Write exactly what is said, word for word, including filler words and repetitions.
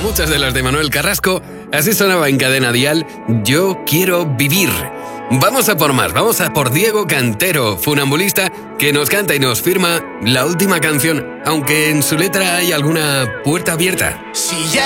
muchas de las de Manuel Carrasco. Así sonaba en Cadena Dial, Yo quiero vivir. Vamos a por más, vamos a por Diego Cantero, funambulista, que nos canta y nos firma la última canción, aunque en su letra hay alguna puerta abierta. Si ya